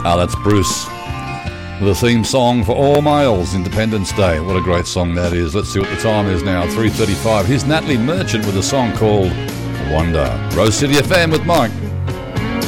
That's Bruce with a theme song for all males, Independence Day. What a great song that is. Let's see what the time is now, 3:35. Here's Natalie Merchant with a song called Wonder. Rose City FM with Mike.